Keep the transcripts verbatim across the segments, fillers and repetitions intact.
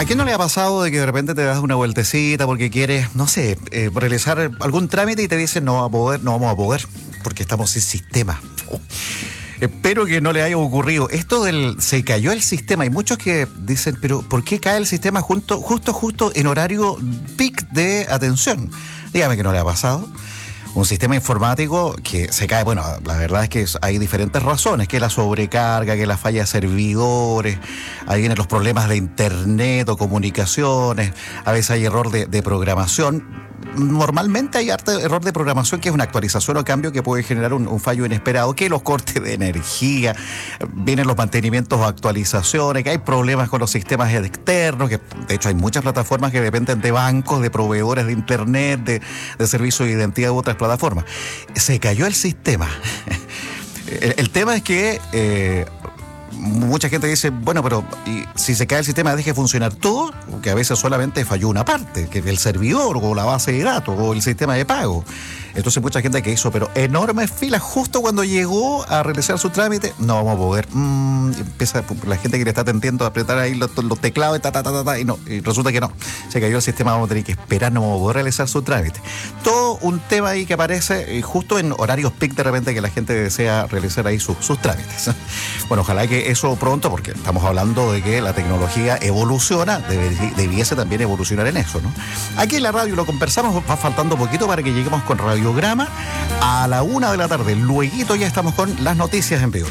¿A quién no le ha pasado de que de repente te das una vueltecita porque quieres, no sé, eh, realizar algún trámite y te dicen no, va a poder, no vamos a poder porque estamos sin sistema? Oh. Espero que no le haya ocurrido. Esto del se cayó el sistema. Hay muchos que dicen, pero ¿por qué cae el sistema justo, justo, justo en horario peak de atención? Dígame que no le ha pasado. Un sistema informático que se cae, bueno, la verdad es que hay diferentes razones, que la sobrecarga, que la falla de servidores, ahí vienen los problemas de internet o comunicaciones, a veces hay error de, de programación. Normalmente hay harto error de programación, que es una actualización o cambio que puede generar un, un fallo inesperado, que los cortes de energía, vienen los mantenimientos o actualizaciones, que hay problemas con los sistemas externos, que de hecho hay muchas plataformas que dependen de bancos, de proveedores de internet, de, de servicios de identidad u otras plataformas. Se cayó el sistema. El, el tema es que eh, mucha gente dice, bueno, pero y si se cae el sistema, deje de funcionar todo, que a veces solamente falló una parte, que el servidor o la base de datos o el sistema de pago. Entonces mucha gente que hizo, pero enormes filas justo cuando llegó a realizar su trámite, no vamos a poder. Mm, empieza la gente que le está atendiendo a apretar ahí los, los teclados y, ta, ta, ta, ta, y, no, y resulta que no. Se cayó el sistema, vamos a tener que esperar, no vamos a poder realizar su trámite. Todo un tema ahí que aparece eh, justo en horarios peak de repente que la gente desea realizar ahí su, sus trámites. Bueno, ojalá que eso pronto, porque estamos hablando de que la tecnología evoluciona, debe, debiese también evolucionar en eso, ¿no? Aquí en la radio lo conversamos, va faltando poquito para que lleguemos con Radiograma a la una de la tarde. Lueguito ya estamos con las noticias en vivo.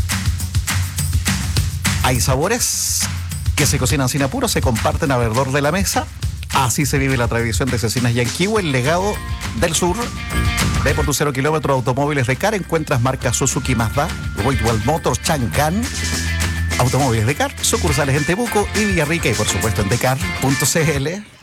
Hay sabores que se cocinan sin apuro, se comparten alrededor de la mesa. Así se vive la tradición de Cecinas Yanquihue, el legado del sur. Ve por tu cero kilómetros automóviles de Car, encuentras marcas Suzuki, Mazda, Ritual Motors, Changan, Automóviles de Car, sucursales en Temuco y Villarrica, y por supuesto en decar punto c l.